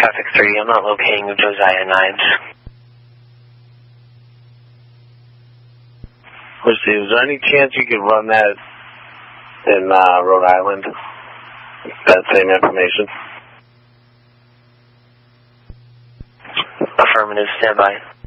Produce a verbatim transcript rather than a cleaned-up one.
traffic three. I'm not locating Josiah Knives. Let's see, is there any chance you could run that in uh, Rhode Island? That same information? Affirmative, stand by.